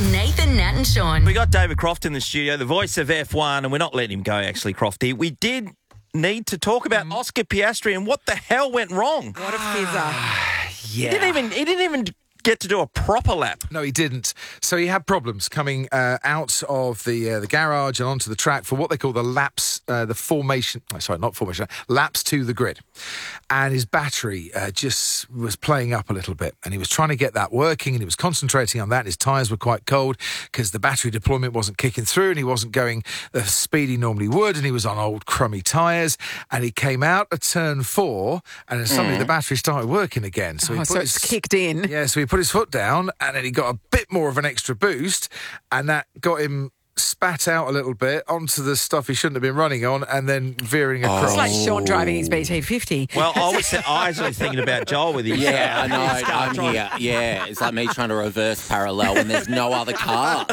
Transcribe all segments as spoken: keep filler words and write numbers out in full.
Nathan, Nat and Sean. We got David Croft in the studio, the voice of F one, and we're not letting him go, actually, Crofty. We did need to talk about mm. Oscar Piastri and what the hell went wrong. What a fizzer. Yeah. He didn't even, he didn't even get to do a proper lap. No, he didn't. So he had problems coming uh, out of the uh, the garage and onto the track for what they call the laps, uh, the formation, oh, sorry, not formation, laps to the grid. And his battery uh, just was playing up a little bit. And he was trying to get that working and he was concentrating on that. And his tyres were quite cold because the battery deployment wasn't kicking through and he wasn't going the speed he normally would. And he was on old crummy tyres. And he came out of turn four and then suddenly mm. the battery started working again. So, he oh, put so his, it's kicked in. Yeah, so he put his foot down and then he got a bit more of an extra boost and that got him spat out a little bit onto the stuff he shouldn't have been running on and then veering across. It's like Sean driving his B T fifty. Well, I was, I was actually thinking about Joel with his... Yeah, I know, I'm here. Yeah, it's like me trying to reverse parallel when there's no other cars.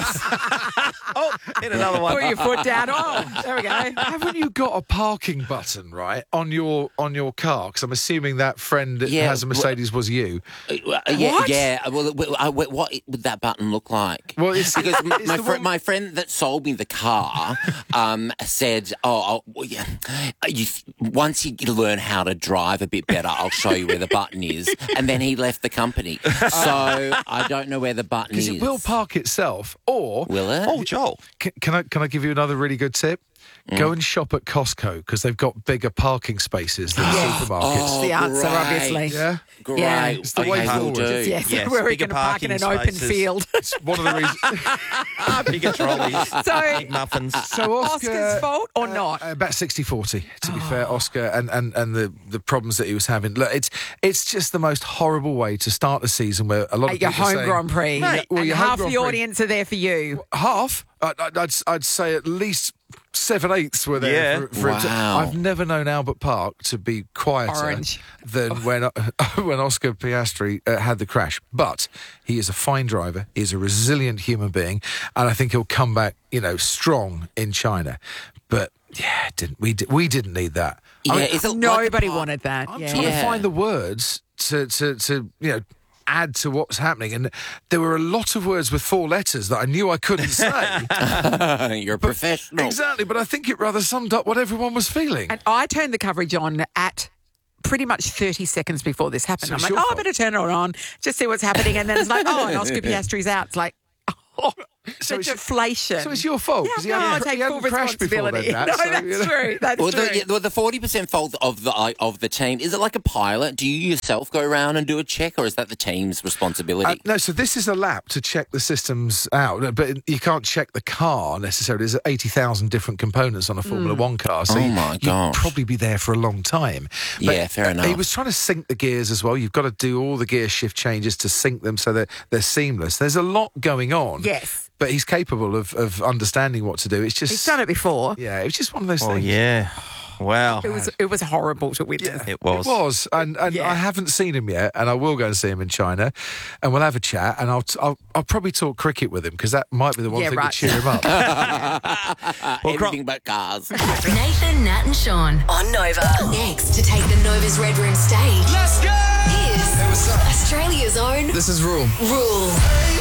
Oh, hit another one. Put your foot down. Oh, there we go. Haven't you got a parking button, right, on your on your car? Because I'm assuming that friend that Yeah, has a Mercedes was you. Uh, yeah, What? yeah. Well, uh, what would that button look like? Well, it's, Because m- it's my, the fr- one- my friend that sold me the car um, said, oh, oh yeah, you, once you learn how to drive a bit better, I'll show you where the button is. And then he left the company. So I don't know where the button is. Because it will park itself, or... Will it? Oh, Joel. Can, can I can I give you another really good tip? Mm. Go and shop at Costco because they've got bigger parking spaces than Yes. supermarkets. Oh, the answer, great. obviously. Yeah, Great. Yeah. It's the Okay, way will forward. do. Yes, Yes, we're bigger going to park in an parking open spaces. field. It's one of the reasons. Bigger trolleys, So- big muffins. So Oscar, Oscar's fault or uh, not? uh, about sixty forty, to be fair, Oscar, and, and, and the, the problems that he was having. Look, it's it's just the most horrible way to start the season where a lot of At your people are home saying, Grand Prix. Mate, well, and your home half Grand the Prix- audience are there for you. Half? I'd, I'd, I'd say at least seven eighths were there. Yeah. For, for it to- Wow. I've never known Albert Park to be quieter Orange. than when when Oscar Piastri uh, had the crash. But he is a fine driver. He's a resilient human being, and I think he'll come back, you know, strong in China. But yeah, didn't we? Did, we didn't need that. Yeah, I mean, is it like Nobody a par- wanted that. I'm yeah. trying Yeah. to find the words to, to, to you know, add to what's happening. And there were a lot of words with four letters that I knew I couldn't say. You're a professional. Exactly, but I think it rather summed up what everyone was feeling. And I turned the coverage on at pretty much thirty seconds before this happened. So I'm it's like, your oh, I fault. better turn it on, just see what's happening. And then it's like, oh, and Oscar Piastri's out. It's like, oh, So the it's- deflation. So it's your fault because Yeah, he no, I hadn't, take he hadn't full crashed before then. responsibility. Nat, No, so, that's you know. true. That's Well, true. the, well, the forty percent fault of the of the team, is it like a pilot? Do you yourself go around and do a check, or is that the team's responsibility? Uh, no, so this is a lap to check the systems out, but you can't check the car necessarily. There's eighty thousand different components on a Formula One car, so Oh, you- my you'd gosh. probably be there for a long time. But Yeah, fair enough. He was trying to sync the gears as well. You've got to do all the gear shift changes to sync them so that they're seamless. There's a lot going on. Yes. But he's capable of, of understanding what to do. It's just... He's done it before. Yeah, it's just one of those Oh, things. yeah. Wow. It was it was horrible to witness. It was. It was, and, and Yeah. I haven't seen him yet, and I will go and see him in China, and we'll have a chat, and I'll I'll, I'll probably talk cricket with him because that might be the one Yeah, thing right. to cheer him up. Uh, Well, everything but cars. Nathan, Nat and Sean on Nova. Next to take the Nova's Red Room stage. Let's go! Here's Australia's own This is Rule. Rule.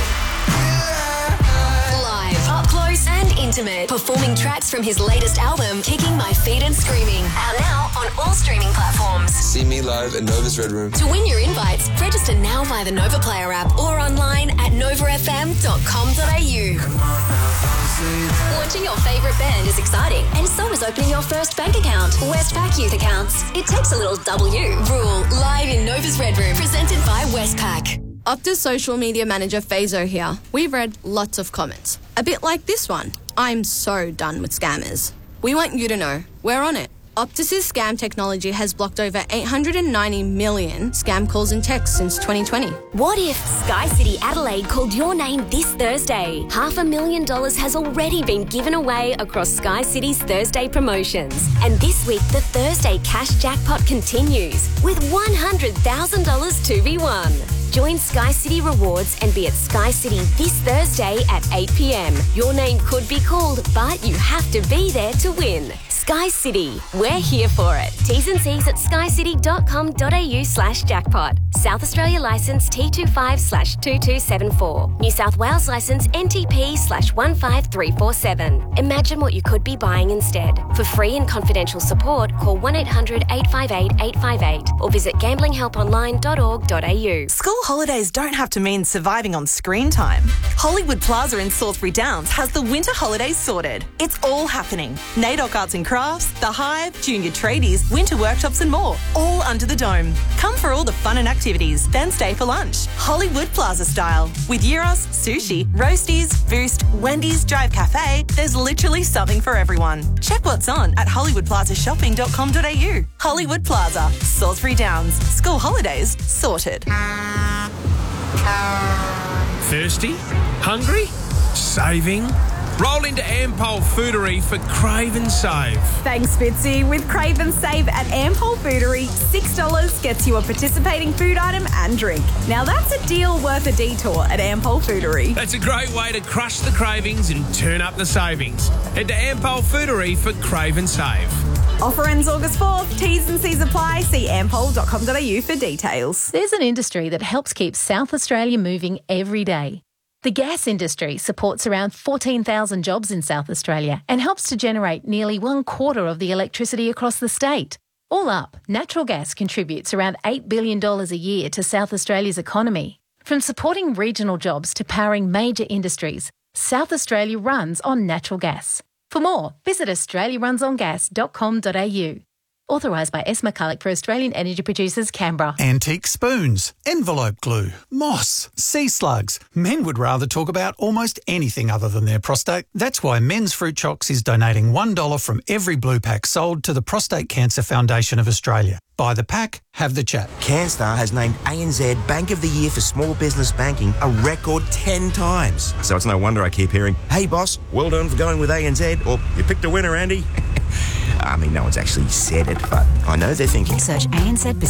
Live, up close and intimate, performing tracks from his latest album, Kicking My Feet and Screaming. Out now on all streaming platforms. See me live at Nova's Red Room. To win your invites, register now via the Nova Player app or online at nova f m dot com dot a u. Launching your favourite band is exciting, and so is opening your first bank account. Westpac Youth Accounts. It takes a little W. Rule, live in Nova's Red Room, presented by Westpac. Optus social media manager Fazo here. We've read lots of comments. A bit like this one. I'm so done with scammers. We want you to know, we're on it. Optus's scam technology has blocked over eight hundred ninety million scam calls and texts since twenty twenty. What if Sky City Adelaide called your name this Thursday? Half a million dollars has already been given away across Sky City's Thursday promotions. And this week, the Thursday cash jackpot continues with one hundred thousand dollars to be won. Join Sky City Rewards and be at Sky City this Thursday at eight p m. Your name could be called, but you have to be there to win. Sky City. We're here for it. T's and C's at skycity.com.au slash jackpot. South Australia licence T twenty-five slash two two seven four. New South Wales licence N T P slash one five three four seven. Imagine what you could be buying instead. For free and confidential support, call one eight hundred eight five eight eight five eight or visit gambling help online dot org dot a u. School holidays don't have to mean surviving on screen time. Hollywood Plaza in Salisbury Downs has the winter holidays sorted. It's all happening. NAIDOC Arts and Crafts, The Hive, Junior Tradies, winter workshops and more, all under the dome. Come for all the fun and activities, then stay for lunch. Hollywood Plaza style. With gyros, sushi, roasties, Boost, Wendy's, Drive Cafe, there's literally something for everyone. Check what's on at hollywood plaza shopping dot com dot a u. Hollywood Plaza, Salisbury Downs. School holidays sorted. Thirsty? Hungry? Saving? Roll into Ampol Foodery for Crave and Save. Thanks, Fitzy. With Crave and Save at Ampol Foodery, six dollars gets you a participating food item and drink. Now that's a deal worth a detour at Ampol Foodery. That's a great way to crush the cravings and turn up the savings. Head to Ampol Foodery for Crave and Save. Offer ends August fourth. T's and C's apply. See ampol dot com dot a u for details. There's an industry that helps keep South Australia moving every day. The gas industry supports around fourteen thousand jobs in South Australia and helps to generate nearly one quarter of the electricity across the state. All up, natural gas contributes around eight billion dollars a year to South Australia's economy. From supporting regional jobs to powering major industries, South Australia runs on natural gas. For more, visit australia runs on gas dot com dot a u. Authorised by S. McCulloch for Australian Energy Producers, Canberra. Antique spoons, envelope glue, moss, sea slugs. Men would rather talk about almost anything other than their prostate. That's why Men's Fruit Chocks is donating one dollar from every blue pack sold to the Prostate Cancer Foundation of Australia. Buy the pack, have the chat. CanStar has named A N Z Bank of the Year for Small Business Banking a record ten times. So it's no wonder I keep hearing, hey boss, well done for going with A N Z, or you picked a winner, Andy. I mean, no one's actually said it, but I know they're thinking. Search A N Z